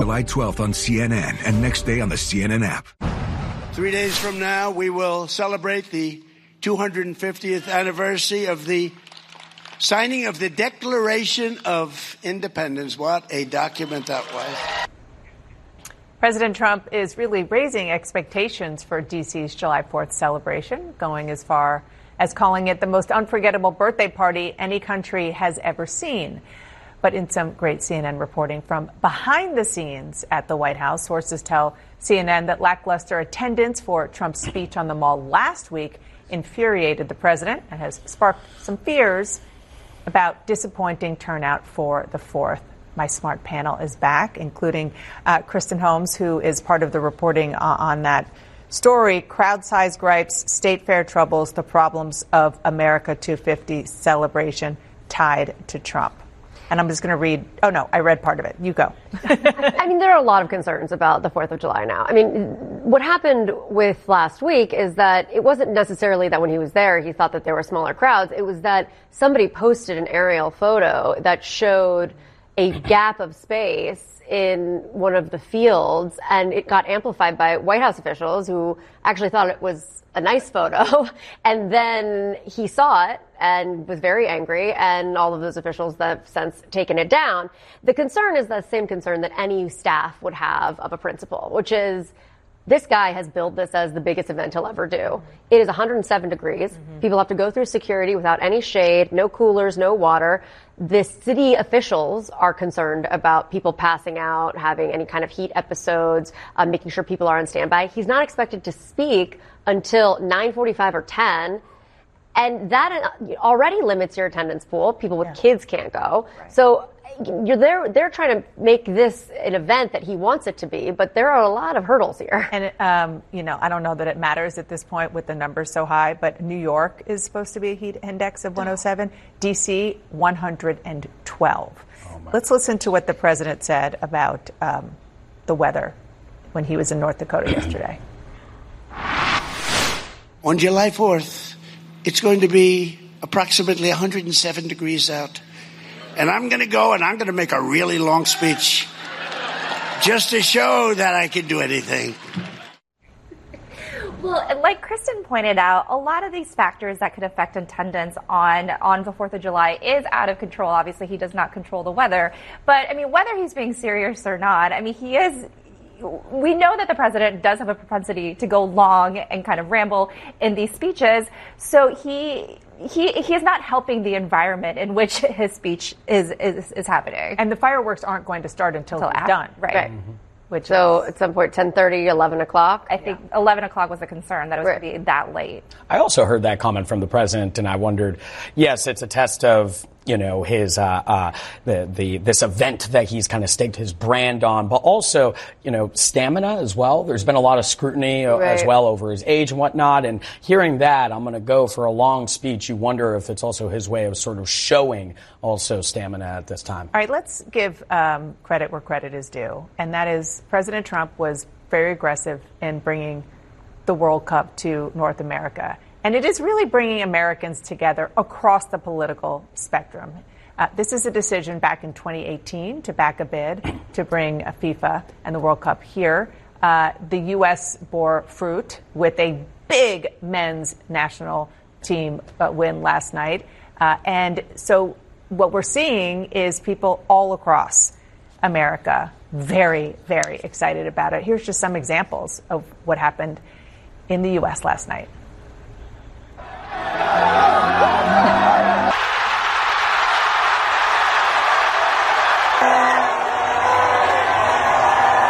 July 12th on CNN and next day on the CNN app. 3 days from now, we will celebrate the 250th anniversary of the signing of the Declaration of Independence. What a document that was. President Trump is really raising expectations for D.C.'s July 4th celebration, going as far as calling it the most unforgettable birthday party any country has ever seen. But in some great CNN reporting from behind the scenes at the White House, sources tell CNN that lackluster attendance for Trump's speech on the Mall last week infuriated the president and has sparked some fears about disappointing turnout for the 4th. My smart panel is back, including Kristen Holmes, who is part of the reporting on that story. Crowd-sized gripes, state fair troubles, the problems of America 250 celebration tied to Trump. And I'm just going to read. Oh, no, I read part of it. You go. I mean, there are a lot of concerns about the 4th of July now. I mean, what happened with last week is that it wasn't necessarily that when he was there, he thought that there were smaller crowds. It was that somebody posted an aerial photo that showed a gap of space in one of the fields, and it got amplified by White House officials who actually thought it was a nice photo. And then he saw it and was very angry, and all of those officials that have since taken it down. The concern is the same concern that any staff would have of a principal, which is this guy has billed this as the biggest event he'll ever do. It is 107 degrees. People have to go through security without any shade, no coolers, no water. The city officials are concerned about people passing out, having any kind of heat episodes, making sure people are on standby. He's not expected to speak until 9:45 or 10. And that already limits your attendance pool. People with kids can't go. Right. So they're trying to make this an event that he wants it to be, but there are a lot of hurdles here. And, I don't know that it matters at this point with the numbers so high, but New York is supposed to be a heat index of 107, D.C. 112. Let's listen to what the president said about the weather when he was in North Dakota yesterday. On July 4th, it's going to be approximately 107 degrees out. And I'm going to go and I'm going to make a really long speech just to show that I can do anything. Well, like Kristen pointed out, a lot of these factors that could affect attendance on the 4th of July is out of control. Obviously, he does not control the weather. But, I mean, whether he's being serious or not, I mean, we know that the president does have a propensity to go long and kind of ramble in these speeches. So he is not helping the environment in which his speech is happening. And the fireworks aren't going to start until he's done. Right. Mm-hmm. So at some point, 10:30, 11 o'clock? I think 11 o'clock was a concern, that it was going to be that late. I also heard that comment from the president, and I wondered, yes, it's a test of, his this event that he's kind of staked his brand on, but also, stamina as well. There's been a lot of scrutiny as well over his age and whatnot, and hearing that, I'm going to go for a long speech. You wonder if it's also his way of sort of showing also stamina at this time. All right, let's give credit where credit is due, and that is President Trump was very aggressive in bringing the World Cup to North America. And it is really bringing Americans together across the political spectrum. This is a decision back in 2018 to back a bid to bring FIFA and the World Cup here. The U.S. bore fruit with a big men's national team win last night. And so what we're seeing is people all across America very, very excited about it. Here's just some examples of what happened in the U.S. last night.